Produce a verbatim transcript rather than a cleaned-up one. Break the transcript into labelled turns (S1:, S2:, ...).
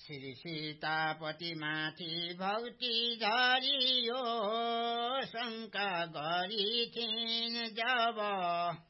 S1: श्री सीतापति माथि भक्ति झरियो शङ्का गरी थिइन् जब